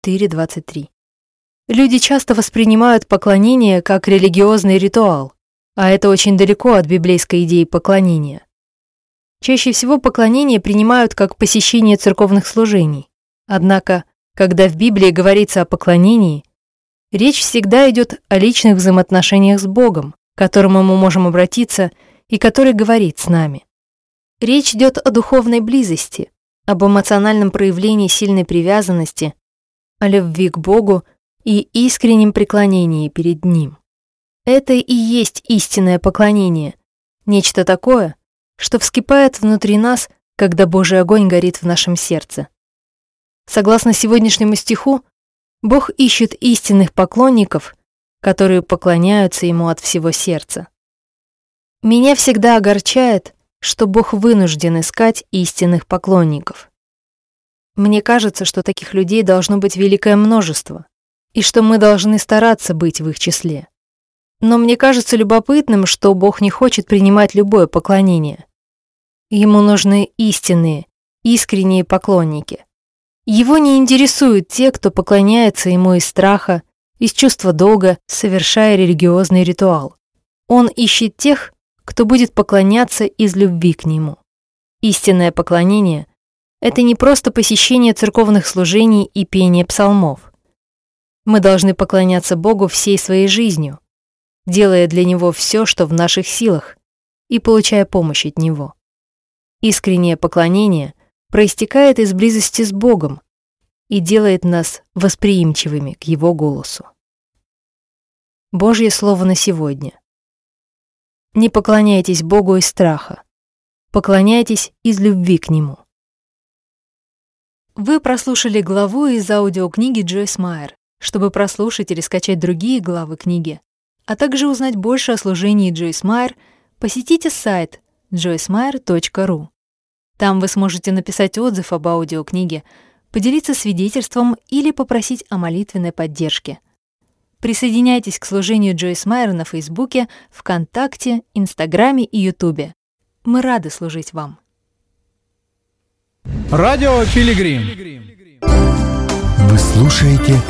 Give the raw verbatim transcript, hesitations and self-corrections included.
четыре двадцать три. Люди часто воспринимают поклонение как религиозный ритуал, а это очень далеко от библейской идеи поклонения. Чаще всего поклонение принимают как посещение церковных служений. Однако, когда в Библии говорится о поклонении, речь всегда идет о личных взаимоотношениях с Богом, к которому мы можем обратиться и который говорит с нами. Речь идет о духовной близости, об эмоциональном проявлении сильной привязанности, о любви к Богу и искреннем преклонении перед Ним. Это и есть истинное поклонение, нечто такое, что вскипает внутри нас, когда Божий огонь горит в нашем сердце. Согласно сегодняшнему стиху, Бог ищет истинных поклонников, которые поклоняются Ему от всего сердца. Меня всегда огорчает, что Бог вынужден искать истинных поклонников. Мне кажется, что таких людей должно быть великое множество, и что мы должны стараться быть в их числе. Но мне кажется любопытным, что Бог не хочет принимать любое поклонение. Ему нужны истинные, искренние поклонники. Его не интересуют те, кто поклоняется Ему из страха, из чувства долга, совершая религиозный ритуал. Он ищет тех, кто будет поклоняться из любви к Нему. Истинное поклонение — это не просто посещение церковных служений и пение псалмов. Мы должны поклоняться Богу всей своей жизнью, делая для Него все, что в наших силах, и получая помощь от Него. Искреннее поклонение проистекает из близости с Богом и делает нас восприимчивыми к Его голосу. Божье слово на сегодня. Не поклоняйтесь Богу из страха, поклоняйтесь из любви к Нему. Вы прослушали главу из аудиокниги Джойс Майер. Чтобы прослушать или скачать другие главы книги, а также узнать больше о служении Джойс Майер, посетите сайт джойс майер точка ру. Там вы сможете написать отзыв об аудиокниге, поделиться свидетельством или попросить о молитвенной поддержке. Присоединяйтесь к служению Джойс Майер на Фейсбуке, ВКонтакте, Инстаграме и Ютубе. Мы рады служить вам. Радио Пилигрим. Вы слушаете